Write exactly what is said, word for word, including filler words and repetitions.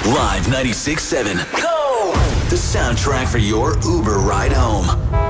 Live ninety-six point seven. Go! The soundtrack for your Uber ride home.